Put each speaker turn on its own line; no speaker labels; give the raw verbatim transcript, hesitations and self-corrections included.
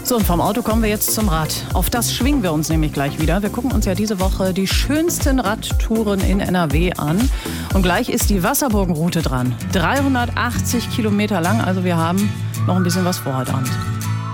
So, und vom Auto kommen wir jetzt zum Rad. Auf das schwingen wir uns nämlich gleich wieder. Wir gucken uns ja diese Woche die schönsten Radtouren in N R W an. Und gleich ist die Wasserburgenroute dran. dreihundertachtzig Kilometer lang, also wir haben noch ein bisschen was vor heute Abend.